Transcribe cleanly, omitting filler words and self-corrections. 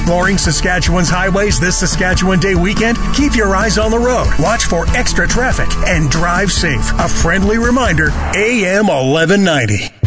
Exploring Saskatchewan's highways this Saskatchewan Day weekend? Keep your eyes on the road, watch for extra traffic, and drive safe. A friendly reminder, AM 1190.